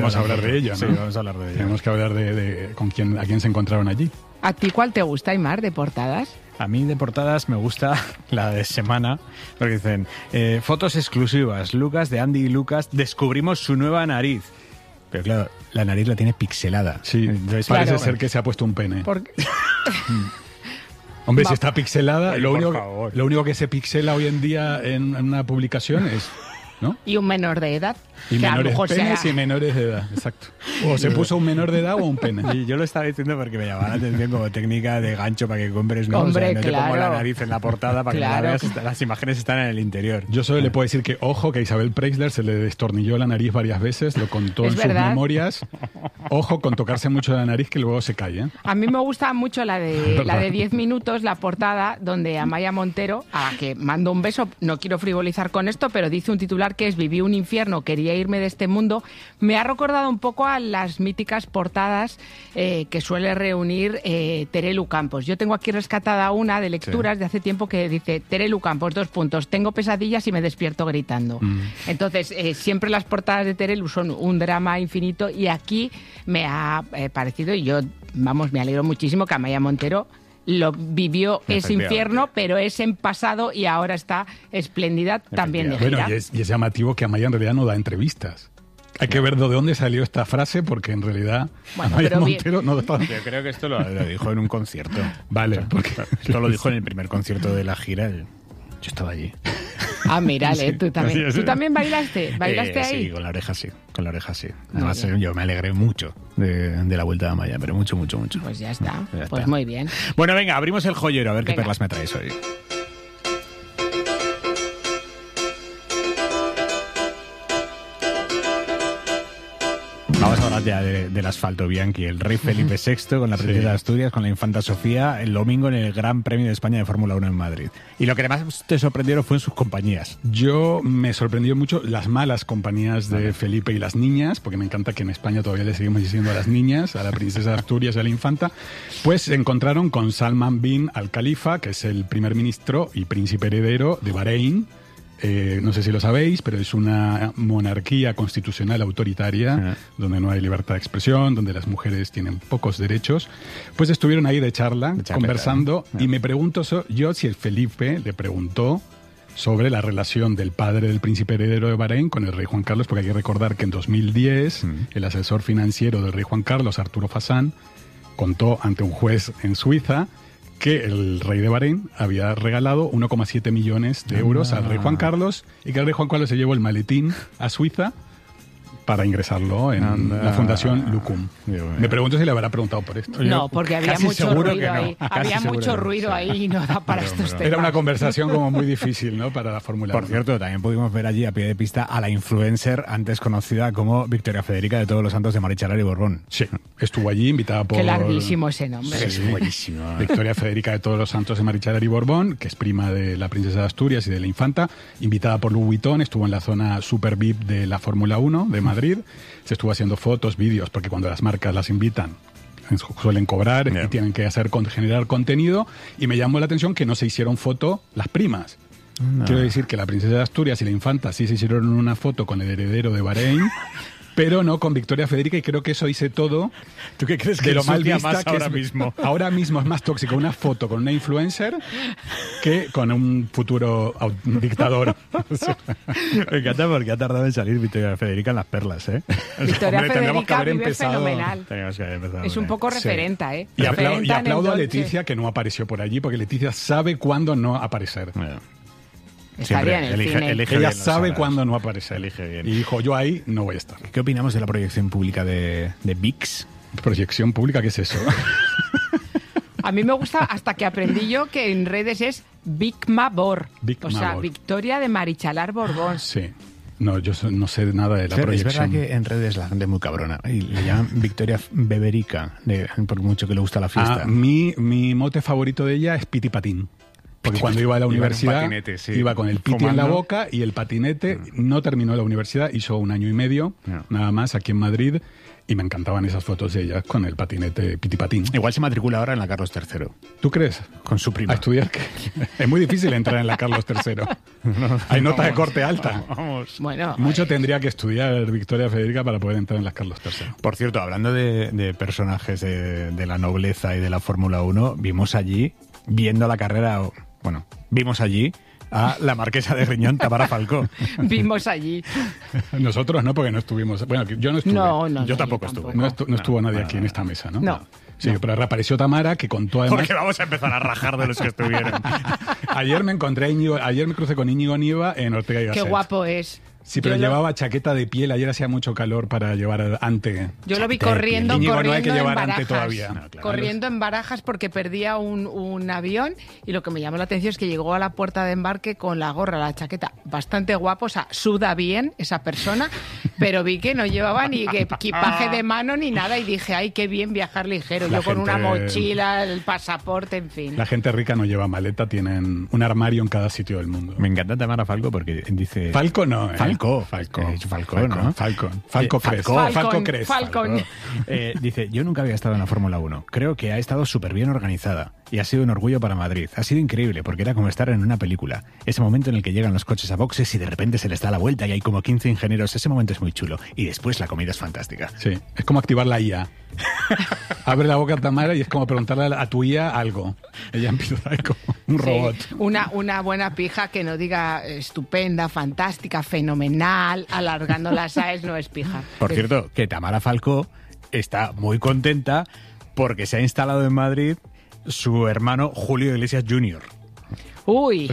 vamos a hablar de ella, ¿no? Sí, vamos a hablar de ella. Tenemos que hablar de a quién se encontraron allí. ¿A ti cuál te gusta, Aimar, de portadas? A mí de portadas me gusta la de semana, porque dicen, fotos exclusivas, Lucas, de Andy y Lucas, descubrimos su nueva nariz. Pero claro, la nariz la tiene pixelada. Sí, entonces parece ser que se ha puesto un pene. Porque... Hombre, si está pixelada, Ay, lo por único que se pixela hoy en día en una publicación es... ¿no? Y un menor de edad. Y que a lo menores mejor penes sea... y menores de edad, exacto. O se puso un menor de edad o un pene. Y yo lo estaba diciendo porque me llamaba la atención como técnica de gancho para que compres, ¿no? Hombre, o sea, no claro. te pongo la nariz en la portada para Claro. que la veas, las imágenes están en el interior. Yo solo le puedo decir que, ojo, que a Isabel Preisler se le destornilló la nariz varias veces, lo contó ¿Es en verdad? sus memorias. Ojo con tocarse mucho la nariz que luego se cae, ¿eh? A mí me gusta mucho la de 10 minutos, la portada, donde Amaya Montero, a la que mando un beso, no quiero frivolizar con esto, pero dice un titular que es viví un infierno, quería irme de este mundo. Me ha recordado un poco a las míticas portadas que suele reunir Terelu Campos. Yo tengo aquí rescatada una de lecturas de hace tiempo que dice Terelu Campos, : tengo pesadillas y me despierto gritando. Entonces, siempre las portadas de Terelu son un drama infinito y aquí me ha parecido, y yo, vamos, me alegro muchísimo que Amaya Montero lo vivió ese infierno, pero es en pasado y ahora está espléndida también de gira. Bueno, y es llamativo que Amaya en realidad no da entrevistas. Hay que ver de dónde salió esta frase, porque en realidad Amaya Montero no da... Yo creo que esto lo dijo en un concierto. Vale, porque... Esto lo dijo en el primer concierto de la gira. Yo estaba allí. Ah, mírale, tú también. Sí. ¿Tú también bailaste? ¿Bailaste ahí? Sí, con la oreja sí. Además, yo me alegré mucho de la vuelta de Amaya, pero mucho. Pues ya está. Ya Pues está. muy bien. Bueno, venga, abrimos el joyero a ver qué Venga. perlas me traes hoy. Vamos a hablar ya del asfalto, Bianchi. El rey Felipe VI con la princesa de Asturias, con la infanta Sofía, el domingo en el Gran Premio de España de Fórmula 1 en Madrid. Y lo que más te sorprendieron fue en sus compañías. Yo me sorprendió mucho las malas compañías de Felipe y las niñas, porque me encanta que en España todavía le seguimos diciendo a las niñas, a la princesa de Asturias y a la infanta, pues se encontraron con Salman bin al-Khalifa, que es el primer ministro y príncipe heredero de Bahrein. No sé si lo sabéis, pero es una monarquía constitucional autoritaria, donde no hay libertad de expresión, donde las mujeres tienen pocos derechos. Pues estuvieron ahí de charla, conversando, y me pregunto yo si el Felipe le preguntó sobre la relación del padre del príncipe heredero de Bahrein con el rey Juan Carlos, porque hay que recordar que en 2010 el asesor financiero del rey Juan Carlos, Arturo Fasán, contó ante un juez en Suiza que el rey de Bahrein había regalado 1,7 millones de euros al rey Juan Carlos y que el rey Juan Carlos se llevó el maletín a Suiza para ingresarlo en la Fundación Lucum. Me pregunto si le habrá preguntado por esto. No, porque había Casi mucho seguro ruido que no. ahí. Casi Había seguro mucho que no, ruido sí. ahí y no da para estos temas. Era una conversación como muy difícil, ¿no?, para la Fórmula 1. Por cierto, también pudimos ver allí a pie de pista a la influencer antes conocida como Victoria Federica de Todos los Santos de Marichalar y Borbón. Sí, estuvo allí invitada por... Qué larguísimo ese nombre. Es buenísimo. Victoria Federica de Todos los Santos de Marichalar y Borbón, que es prima de la princesa de Asturias y de la infanta, invitada por Louis Vuitton, estuvo en la zona Super VIP de la Fórmula 1 de Madrid, se estuvo haciendo fotos, vídeos, porque cuando las marcas las invitan suelen cobrar y tienen que generar contenido, y me llamó la atención que no se hicieron foto las primas. Quiero decir que la princesa de Asturias y la infanta sí se hicieron una foto con el heredero de Bahrein, pero no con Victoria Federica, y creo que eso dice todo. ¿Tú qué crees de que lo mal ensucia vista más que ahora es mismo? Ahora mismo es más tóxico una foto con una influencer que con un futuro dictador. Me encanta porque ha tardado en salir Victoria Federica en las perlas, ¿eh? Victoria Hombre, tendríamos que Federica haber vive empezado- fenomenal. Teníamos que haber empezado Es por un ahí. poco Sí. referenta, ¿eh? Y Referenta en aplaudo a el Leticia, que no apareció por allí, porque Leticia sabe cuándo no aparecer. Bueno, Estaría en el cine. elige Ella bien los sabe horas. cuándo no aparecer. Elige bien. Y dijo, yo ahí no voy a estar. ¿Qué opinamos de la proyección pública de VIX? Proyección pública, ¿qué es eso? A mí me gusta hasta que aprendí yo que en redes es Vicma Bor. Vicma O sea, Bor. Victoria de Marichalar Borbón. Sí. No, yo no sé nada de la Es proyección. verdad que en redes la gente es muy cabrona. Y le llaman Victoria Beberica, por mucho que le gusta la fiesta. Mi mote favorito de ella es Piti Patín. Porque cuando iba a la universidad, patinete, sí. iba con el piti Fumando. en la boca y el patinete. No terminó la universidad, hizo 1 año y medio, nada más, aquí en Madrid. Y me encantaban esas fotos de ella con el patinete pitipatín. Igual se matricula ahora en la Carlos III. ¿Tú crees? Con su prima. A estudiar. Es muy difícil entrar en la Carlos III. Hay nota de corte alta. Vamos. Bueno, Mucho tendría que estudiar Victoria Federica para poder entrar en las Carlos III. Por cierto, hablando de personajes de la nobleza y de la Fórmula 1, vimos allí, viendo la carrera, vimos allí a la marquesa de Riñón, Tamara Falcó. vimos allí. Nosotros no, porque no estuvimos. Bueno, yo no estuve. No, Yo tampoco estuve. No estuvo nadie aquí en esta mesa, ¿no? No. Sí, pero reapareció Tamara, que contó además... Porque vamos a empezar a rajar de los que estuvieron. Ayer me crucé con Íñigo Nieva en Ortega y Qué Gasset. guapo es. Sí, pero Yo llevaba chaqueta de piel. Ayer hacía mucho calor para llevar ante. Yo lo vi Chaqueta de corriendo, piel. Íñigo, corriendo no hay que en llevar ante Barajas. todavía. No, claro. Corriendo en Barajas porque perdía un avión y lo que me llamó la atención es que llegó a la puerta de embarque con la gorra, la chaqueta, bastante guapo, o sea, suda bien esa persona, pero vi que no llevaba ni equipaje de mano ni nada y dije, ay, qué bien viajar ligero. La Yo con una gente- mochila, el pasaporte, en fin. La gente rica no lleva maleta, tienen un armario en cada sitio del mundo. Me encanta Tamara Falco porque dice... Falco no, ¿eh? Falco. Falco. Falco, ¿no? Falco Cres. Falcon, Falco Cres. Falcon. Dice, yo nunca había estado en la Fórmula 1. Creo que ha estado súper bien organizada y ha sido un orgullo para Madrid. Ha sido increíble porque era como estar en una película. Ese momento en el que llegan los coches a boxes y de repente se les da la vuelta y hay como 15 ingenieros. Ese momento es muy chulo. Y después la comida es fantástica. Sí, es como activar la IA. Abre la boca Tamara y es como preguntarle a tu IA algo. Ella empieza ahí como un Sí, robot. una buena pija que no diga estupenda, fantástica, fenomenal, alargando las AES no es pija. Por cierto, que Tamara Falcó está muy contenta porque se ha instalado en Madrid su hermano Julio Iglesias Jr. Uy,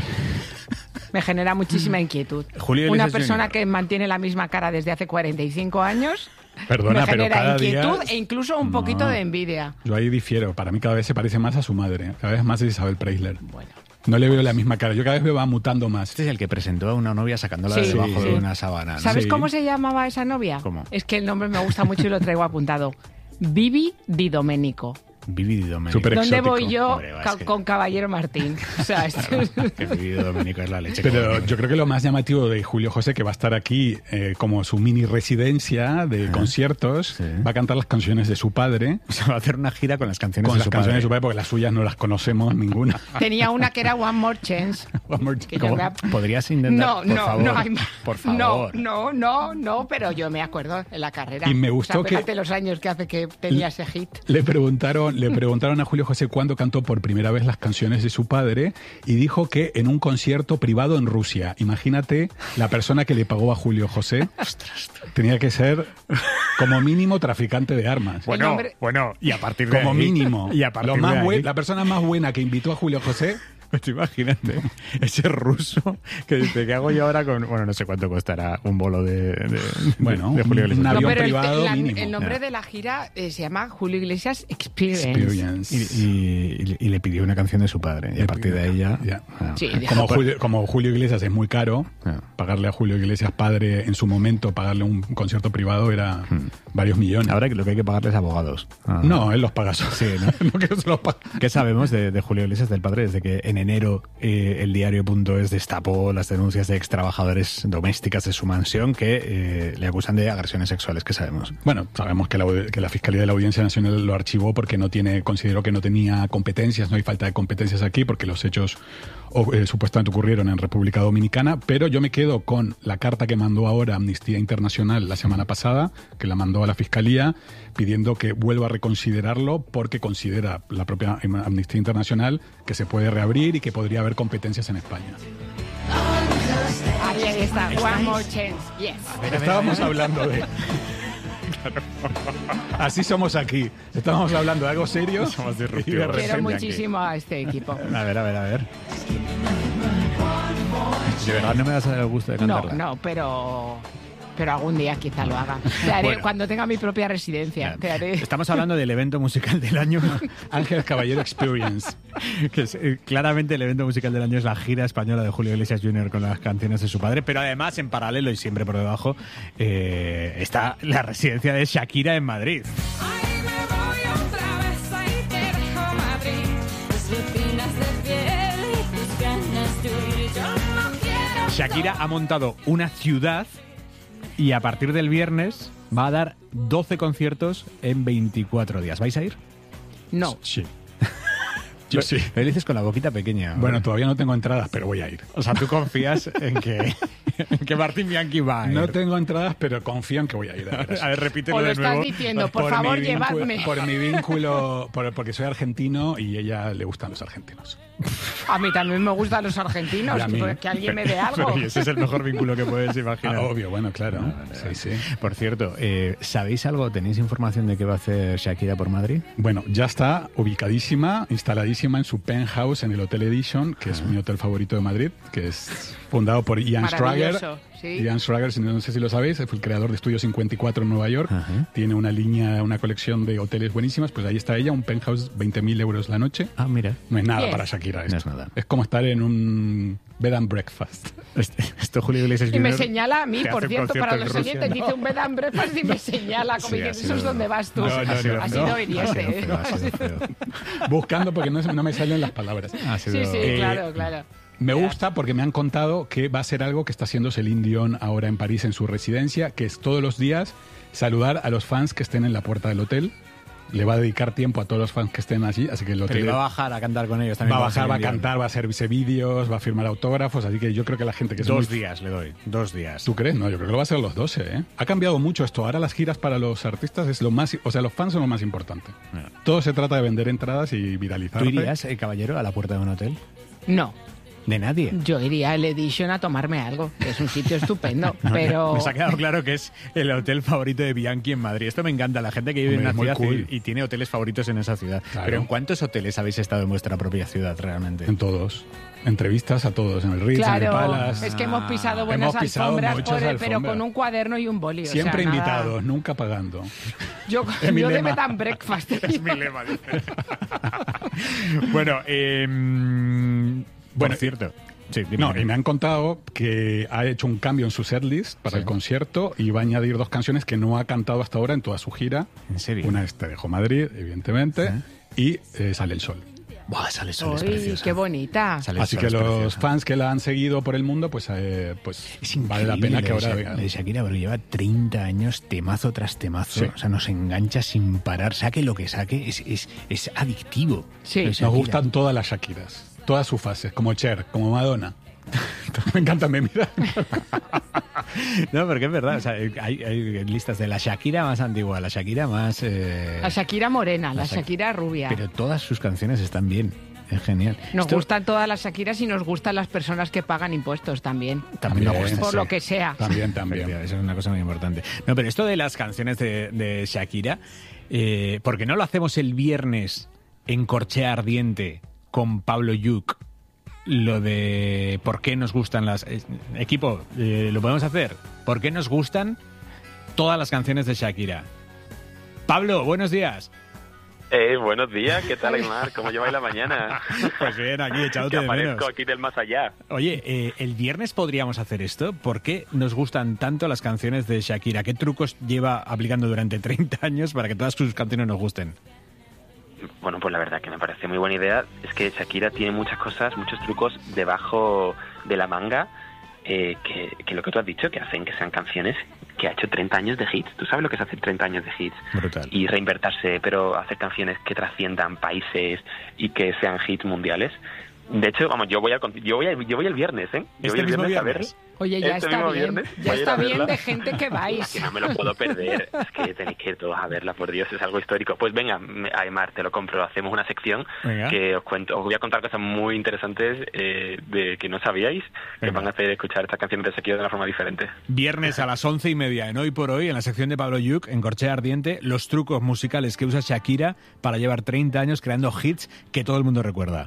me genera muchísima inquietud. Julio Una Iglesias persona Jr. que mantiene la misma cara desde hace 45 años Perdona, me pero genera cada inquietud día... e incluso un poquito de envidia. Yo ahí difiero. Para mí cada vez se parece más a su madre. Cada vez más es Isabel Preisler. Bueno. No le veo la misma cara. Yo cada vez va mutando más. Este es el que presentó a una novia sacándola Sí, debajo sí. de una sábana, ¿no? ¿Sabes Sí. cómo se llamaba esa novia? ¿Cómo? Es que el nombre me gusta mucho y lo traigo apuntado. Vivi Di Domenico. Vivi Di Domenico. Súper ¿Dónde exótico. voy yo Hombre, es que- con Caballero Martín? O sea, esto es- Que Vivi Di Domenico es la leche. Pero yo creo que lo más llamativo de Julio José, que va a estar aquí como su mini residencia de conciertos, Sí. va a cantar las canciones de su padre. Se va a hacer una gira con las canciones Con de las su canciones padre. de su padre, porque las suyas no las conocemos ninguna. tenía una que era One More Chance. Que yo ¿Cómo? me- ¿Podrías intentar, por favor? no hay más. Por favor. No, pero yo me acuerdo en la carrera. Y me gustó o sea, fíjate los años que hace que tenía ese hit. Le preguntaron a Julio José cuándo cantó por primera vez las canciones de su padre y dijo que en un concierto privado en Rusia. Imagínate la persona que le pagó a Julio José. Tenía que ser como mínimo traficante de armas. Bueno, nombre- y a partir de Como ahí- mínimo. Y a partir Lo más de ahí, la persona más buena que invitó a Julio José. pues imagínate, ese ruso que dice, ¿qué hago yo ahora con...? Bueno, no sé cuánto costará un bolo de Bueno, Julio Iglesias. un avión pero privado mínimo. el nombre de la gira se llama Julio Iglesias Experience. Experience. Y le pidió una canción de su padre. Y a partir de ahí ya... Ya. Sí, Como Julio Iglesias es muy caro, Ah. pagarle a Julio Iglesias padre en su momento, pagarle un concierto privado era varios millones. Ahora que lo que hay que pagarles es abogados. Ah. No, él los paga solo. Sí, ¿no? No que se los pague. ¿Qué sabemos de Julio Iglesias del padre? Desde que en enero el diario.es destapó las denuncias de extrabajadores domésticas de su mansión que le acusan de agresiones sexuales. ¿Qué sabemos? Bueno, sabemos que la Fiscalía de la Audiencia Nacional lo archivó porque consideró que no tenía competencias, no hay falta de competencias aquí porque los hechos supuestamente ocurrieron en República Dominicana, pero yo me quedo con la carta que mandó ahora Amnistía Internacional la semana pasada, que la mandó a la Fiscalía, pidiendo que vuelva a reconsiderarlo porque considera la propia Amnistía Internacional que se puede reabrir y que podría haber competencias en España. Ahí está, One More Chance. Yes. Estábamos hablando de... Así somos aquí. Estábamos hablando de algo serio. Somos y de disruptivos. repente Quiero aquí. muchísimo a este equipo. A ver. ¿De verdad no me vas a dar el gusto de cantarla? No, pero algún día quizá lo haga. Te haré Bueno. cuando tenga mi propia residencia. Te haré. Estamos hablando del evento musical del año, Ángel Caballero Experience. que es, claramente el evento musical del año es la gira española de Julio Iglesias Jr. con las canciones de su padre, pero además en paralelo y siempre por debajo está la residencia de Shakira en Madrid. Ay, me voy otra vez, ahí te dejo Madrid. Tus rutinas de piel, tus Shakira ha montado una ciudad y a partir del viernes va a dar 12 conciertos en 24 días. ¿Vais a ir? No. Sí. Yo sí. Lo dices con la boquita pequeña. Bueno, todavía no tengo entradas, pero voy a ir. O sea, tú confías en que Martín Bianchi va a ir. No tengo entradas, pero confío en que voy a ir. A ver, repítelo O lo de nuevo. estás diciendo, por favor, llevadme. Por mi vínculo, porque soy argentino y a ella le gustan los argentinos. A mí también me gustan los argentinos, Y a mí. que alguien me dé algo. Pero, y ese es el mejor vínculo que puedes imaginar. Obvio, bueno, claro. Vale. Sí. Por cierto, ¿sabéis algo? ¿Tenéis información de qué va a hacer Shakira por Madrid? Bueno, ya está ubicadísima, instaladísima en su penthouse en el Hotel Edition, que es mi hotel favorito de Madrid, que es fundado por Ian Schrager. Sí. Ian Schrager, no sé si lo sabéis, fue el creador de Estudio 54 en Nueva York. Ajá. Tiene una colección de hoteles buenísimas. Pues ahí está ella, un penthouse, 20.000 euros la noche. Ah, mira. No es nada Bien. para Shakira esto. No es nada. Es como estar en un bed and breakfast. Esto Julio Iglesias Y me Jr. señala a mí, te por hace un cierto, concierto para en los Rusia. oyentes, dice un bed and breakfast y me señala, como Sí, diciendo, ha eso sido- es donde vas tú. No, Así no. no irías, Ha sido ¿eh? feo, ha sido feo. Buscando porque no me salen las palabras. Ha sido- Sí, claro. Me gusta porque me han contado que va a ser algo que está haciendo Celine Dion ahora en París en su residencia, que es todos los días saludar a los fans que estén en la puerta del hotel. Le va a dedicar tiempo a todos los fans que estén allí, así que el hotel Pero iba a bajar a cantar con ellos también. va a como bajar, va a Celine Dion. cantar, va a hacerse vídeos, va a firmar autógrafos, así que yo creo que la gente que es 2 muy- días le doy. 2 días. ¿Tú crees? No, yo creo que lo va a hacer los 12, ¿eh? Ha cambiado mucho esto. Ahora las giras para los artistas es lo más... O sea, los fans son lo más importante. Bueno. Todo se trata de vender entradas y viralizar. ¿Tú irías, caballero, a la puerta de un hotel? No, De nadie. yo iría al Edition a tomarme algo, que es un sitio estupendo, pero... Nos ha quedado claro que es el hotel favorito de Bianchi en Madrid. Esto me encanta, la gente que vive Hombre, en es una muy ciudad cool. y tiene hoteles favoritos en esa ciudad. Claro. Pero ¿en cuántos hoteles habéis estado en vuestra propia ciudad realmente? En todos. Entrevistas a todos, en el Ritz, en el Claro, Palace. es que hemos pisado buenas Hemos pisado alfombras, muchas pero alfombras. con un cuaderno y un boli. o Siempre sea, nada. invitados, nunca pagando. Yo mi de lema. bed and breakfast. Es mi lema, dice. Bueno, Bueno, cierto. Sí, dime, No, dime. y me han contado que ha hecho un cambio en su setlist para Sí. el concierto y va a añadir 2 canciones que no ha cantado hasta ahora en toda su gira. ¿En serio? Una es Te dejo Madrid, evidentemente, y Sale el Sol. Buah, Sale el Sol, es Uy, preciosa. qué bonita. Sale el Así Sol, que es los preciosa. fans que la han seguido por el mundo, pues Es vale la increíble pena que lo de ahora Sha- vean. lo de Shakira, porque lleva 30 años temazo tras temazo. Sí. O sea, nos engancha sin parar. Saque lo que saque, es adictivo. Sí. Lo de Nos Shakira. gustan todas las Shakiras, todas sus fases, como Cher, como Madonna. Me encanta, me mira. No, porque es verdad. O sea, hay listas de la Shakira más antigua, la Shakira más... La Shakira morena, la Shak- Shakira rubia. Pero todas sus canciones están bien. Es genial. Nos Esto gustan todas las Shakiras y nos gustan las personas que pagan impuestos también. también nos También. gusta, Por sí. lo que sea. También. Efectivamente, eso es una cosa muy importante. No, pero esto de las canciones de Shakira, ¿por qué no lo hacemos el viernes en Corchea Ardiente con Pablo Lluc? Lo de por qué nos gustan las... equipo, ¿lo podemos hacer? ¿Por qué nos gustan todas las canciones de Shakira? Pablo, buenos días. Buenos días, ¿qué tal, Aymar? ¿Cómo lleváis la mañana? Pues bien, aquí Que echándote de menos. aparezco aquí del más allá. Oye, ¿el viernes podríamos hacer esto? ¿Por qué nos gustan tanto las canciones de Shakira? ¿Qué trucos lleva aplicando durante 30 años para que todas sus canciones nos gusten? Bueno, pues la verdad que me parece muy buena idea. Es que Shakira tiene muchas cosas, muchos trucos debajo de la manga que lo que tú has dicho, que hacen que sean canciones que ha hecho 30 años de hits. ¿Tú sabes lo que es hacer 30 años de hits? Brutal. Y reinvertirse, pero hacer canciones que trasciendan países y que sean hits mundiales. De hecho, vamos, yo voy el viernes, ¿eh? Yo voy el mismo viernes a viernes? verlo. Oye, ya Este está mismo bien. viernes Ya voy a ir está a bien verla. de gente que vais. Que no me lo puedo perder, es que tenéis que ir todos a verla, por Dios, es algo histórico. Pues venga, Aymar, te lo compro, hacemos una sección Venga. que os voy a contar cosas muy interesantes de que no sabíais, que Venga. van a hacer escuchar estas canciones de Shakira de una forma diferente. Viernes a las 11:30 en Hoy por Hoy, en la sección de Pablo Lluc, en Corchea Ardiente, los trucos musicales que usa Shakira para llevar 30 años creando hits que todo el mundo recuerda.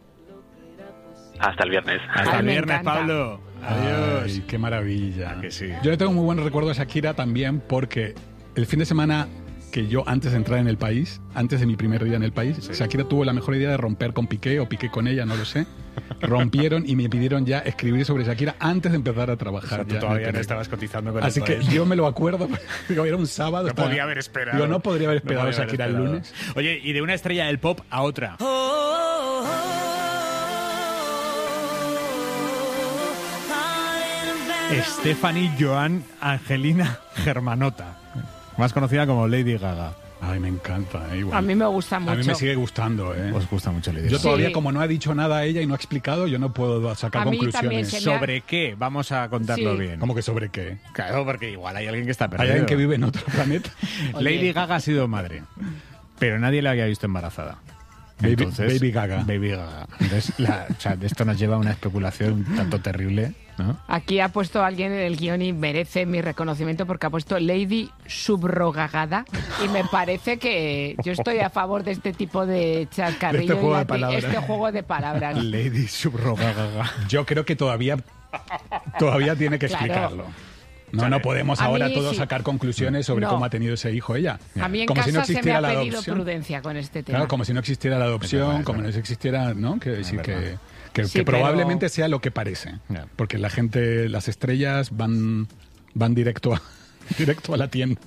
Hasta el viernes. Hasta Ay, el me viernes, encanta. Pablo. Adiós. Ay, qué maravilla. ¿A que sí? Yo le tengo muy buen recuerdo a Shakira también porque el fin de semana que yo antes de entrar en el país, antes de mi primer día en el país, Shakira tuvo la mejor idea de romper con Piqué o Piqué con ella, no lo sé. Rompieron y me pidieron ya escribir sobre Shakira antes de empezar a trabajar. O sea, tú ya en todavía el no periódico. estabas cotizando con Así el que país. yo me lo acuerdo. Digo, era un sábado. No estaba- podía haber esperado. Digo, no podría haber esperado podía a Shakira el esperado. lunes. Oye, y de una estrella del pop a otra. Stephanie Joan Angelina Germanota, más conocida como Lady Gaga. Ay, me encanta. Igual. A mí me gusta mucho. A mí me sigue gustando. Os gusta mucho Lady Gaga. Yo todavía, como no ha dicho nada ella y no ha explicado, yo no puedo sacar conclusiones. ¿Sobre qué? Vamos a contarlo bien. ¿Cómo que sobre qué? Claro, porque igual hay alguien que está perdido. Hay alguien que vive en otro planeta. Lady Gaga ha sido madre, pero nadie la había visto embarazada. Baby Gaga. Baby Gaga. Entonces, esto nos lleva a una especulación un tanto terrible, ¿no? Aquí ha puesto alguien en el guión y merece mi reconocimiento porque ha puesto Lady Subrogagada y me parece que yo estoy a favor de este tipo de chascarrillo, este juego de palabras. Lady Subrogagada. Yo creo que todavía tiene que explicarlo. No podemos ahora todos sacar conclusiones sobre cómo ha tenido ese hijo ella. A mí en como casa si no existiera se me ha la pedido adopción. prudencia con este tema. Claro, como si no existiera la adopción, como no existiera, ¿no? Que decir que probablemente sea lo que parece. Porque la gente, las estrellas van directo a la tienda.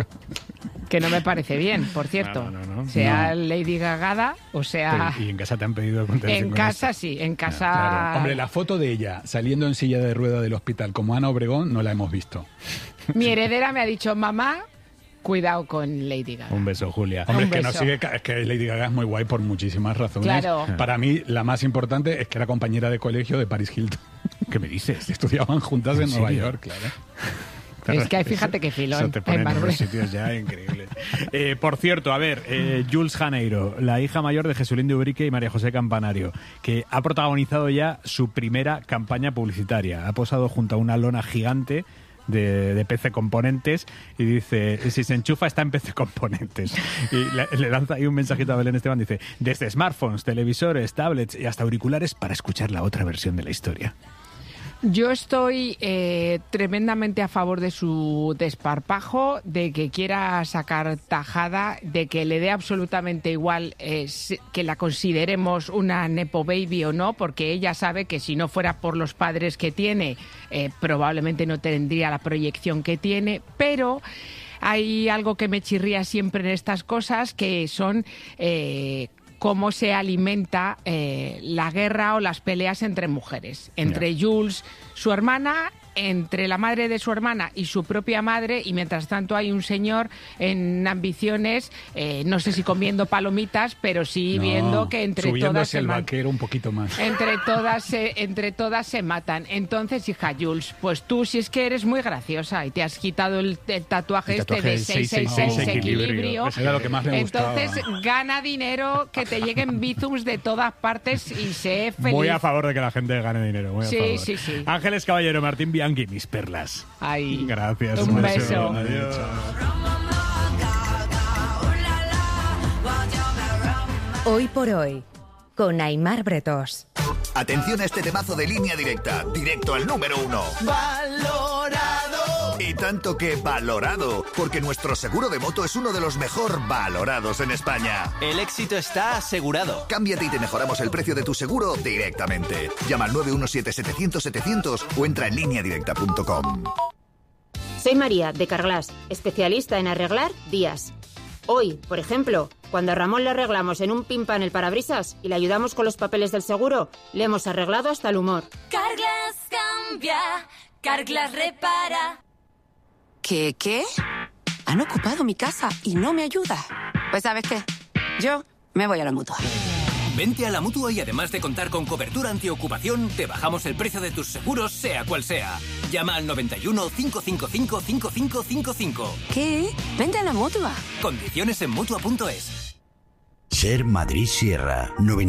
Que no me parece bien, por cierto. No. Sea Lady Gagada o sea... ¿Y en casa te han pedido contarse En con casa esto? sí, en casa... Claro. Hombre, la foto de ella saliendo en silla de rueda del hospital como Ana Obregón no la hemos visto. Mi heredera me ha dicho, mamá, cuidado con Lady Gaga. Un beso, Julia. Hombre, es que Lady Gaga es muy guay por muchísimas razones. Claro. Para mí, la más importante es que era compañera de colegio de Paris Hilton. ¿Qué me dices? Estudiaban juntas en Nueva York, claro. Es que hay, fíjate qué filón. Eso te pone en unos sitios ya increíbles. Por cierto, a ver, Jules Janeiro, la hija mayor de Jesulín de Ubrique y María José Campanario, que ha protagonizado ya su primera campaña publicitaria. Ha posado junto a una lona gigante de PC Componentes y dice, si se enchufa está en PC Componentes. Y le lanza ahí un mensajito a Belén Esteban, dice, desde smartphones, televisores, tablets y hasta auriculares para escuchar la otra versión de la historia. Yo estoy tremendamente a favor de su desparpajo, de que quiera sacar tajada, de que le dé absolutamente igual que la consideremos una nepo baby o no, porque ella sabe que si no fuera por los padres que tiene, probablemente no tendría la proyección que tiene, pero hay algo que me chirría siempre en estas cosas, que son... cómo se alimenta la guerra o las peleas entre mujeres, entre Jules, su hermana, entre la madre de su hermana y su propia madre, y mientras tanto hay un señor en ambiciones, no sé si comiendo palomitas, pero sí viendo que entre todas el vaquero un poquito más. Entre todas se matan. Entonces, hija Jules, pues tú si es que eres muy graciosa y te has quitado el tatuaje este de 666 equilibrio. Era lo que más me gustaba. Entonces, gana dinero, que te lleguen bizums de todas partes y sé feliz. Muy a favor de que la gente gane dinero. Muy a favor. Sí. Ángeles Caballero, Martín Bianchi, mis perlas. Ay, gracias. Un beso. Adiós. Hoy por hoy, con Aimar Bretós. Atención a este temazo de Línea Directa, directo al número 1. ¡Valorado! Y tanto que valorado, porque nuestro seguro de moto es uno de los mejor valorados en España. El éxito está asegurado. Cámbiate y te mejoramos el precio de tu seguro directamente. Llama al 917-700-700 o entra en lineadirecta.com. Soy María, de Carglass, especialista en arreglar vías. Hoy, por ejemplo, cuando a Ramón le arreglamos en un pimpan el parabrisas y le ayudamos con los papeles del seguro, le hemos arreglado hasta el humor. Carglass cambia, Carglass repara. ¿Qué? Han ocupado mi casa y no me ayuda. Pues ¿sabes qué? Yo me voy a la Mutua. Vente a la Mutua y además de contar con cobertura antiocupación, te bajamos el precio de tus seguros, sea cual sea. Llama al 91 555 5555. ¿Qué? Vente a la Mutua. Condiciones en Mutua.es. Ser Madrid Sierra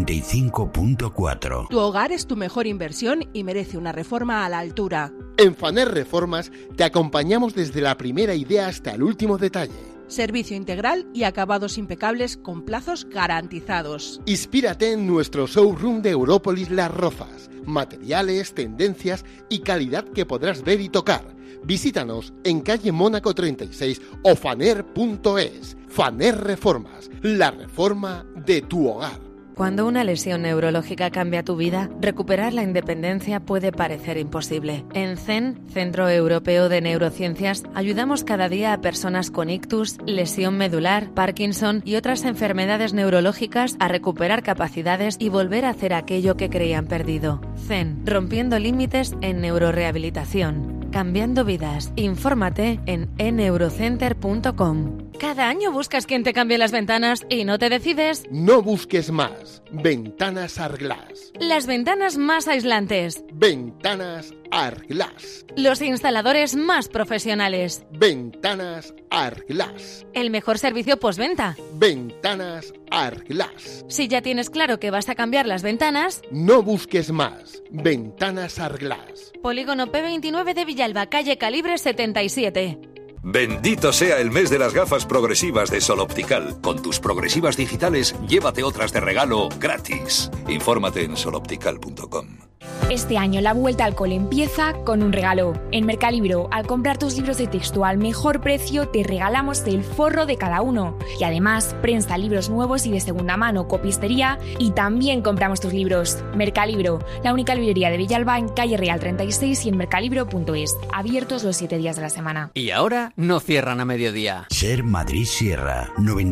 95.4. Tu hogar es tu mejor inversión y merece una reforma a la altura. En Faner Reformas te acompañamos desde la primera idea hasta el último detalle. Servicio integral y acabados impecables con plazos garantizados. Inspírate en nuestro showroom de Európolis Las Rozas. Materiales, tendencias y calidad que podrás ver y tocar. Visítanos en calle Mónaco 36 o faner.es. Faner Reformas, la reforma de tu hogar. Cuando una lesión neurológica cambia tu vida, recuperar la independencia puede parecer imposible. En CEN, Centro Europeo de Neurociencias, ayudamos cada día a personas con ictus, lesión medular, Parkinson y otras enfermedades neurológicas a recuperar capacidades y volver a hacer aquello que creían perdido. CEN, rompiendo límites en neurorehabilitación. cambiando vidas. Infórmate en neurocenter.com. Cada año buscas quien te cambie las ventanas y no te decides. No busques más. Ventanas Arglass. Las ventanas más aislantes. Ventanas Arglass. Los instaladores más profesionales. Ventanas Arglass. El mejor servicio postventa. Ventanas Arglass. Si ya tienes claro que vas a cambiar las ventanas, no busques más. Ventanas Arglass. Polígono P29 de Villalba, calle Calibre 77. Bendito sea el mes de las gafas progresivas de Sol Optical. Con tus progresivas digitales, llévate otras de regalo gratis. Infórmate en soloptical.com. Este año la vuelta al cole empieza con un regalo. En Mercalibro, al comprar tus libros de texto al mejor precio, te regalamos el forro de cada uno. Y además, prensa, libros nuevos y de segunda mano, copistería, y también compramos tus libros. Mercalibro, la única librería de Villalba en calle Real 36 y en mercalibro.es. Abiertos los 7 días de la semana. Y ahora no cierran a mediodía. Ser Madrid Sierra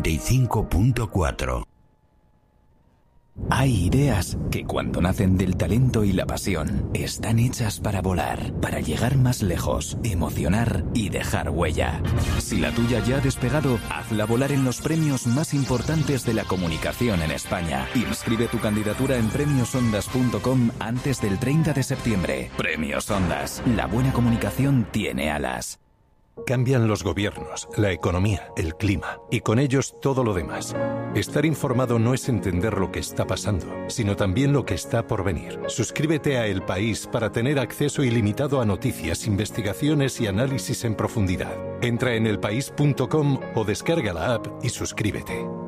95.4. Hay ideas que cuando nacen del talento y la pasión están hechas para volar, para llegar más lejos, emocionar y dejar huella. Si la tuya ya ha despegado, hazla volar en los premios más importantes de la comunicación en España. Inscribe tu candidatura en premiosondas.com antes del 30 de septiembre. Premios Ondas. La buena comunicación tiene alas. Cambian los gobiernos, la economía, el clima y con ellos todo lo demás. Estar informado no es entender lo que está pasando, sino también lo que está por venir. Suscríbete a El País para tener acceso ilimitado a noticias, investigaciones y análisis en profundidad. Entra en elpaís.com o descarga la app y suscríbete.